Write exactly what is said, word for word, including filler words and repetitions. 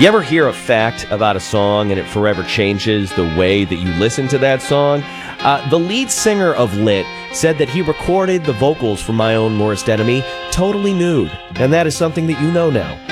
You ever hear a fact about a song and it forever changes the way that you listen to that song? Uh, the lead singer of Lit said that he recorded the vocals for My Own Worst Enemy totally nude, and that is something that you know now.